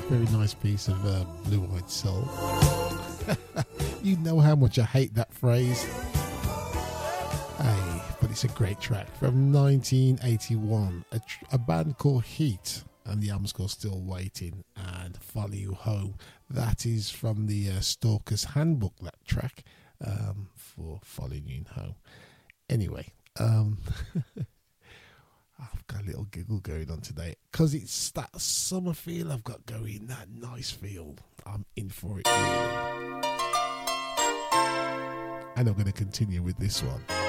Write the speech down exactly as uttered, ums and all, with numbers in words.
Very nice piece of uh, Blue-Eyed Soul. You know how much I hate that phrase. Hey, but it's a great track from nineteen eighty-one. A, tr- a band called Heat, and the album's called Still Waiting, and Follow You Home. That is from the uh, Stalker's Handbook, that track, um, for Following You Home. Anyway, um, I've got a little giggle going on today because it's that summer feel I've got going, that nice feel. I'm in for it, really. And I'm going to continue with this one.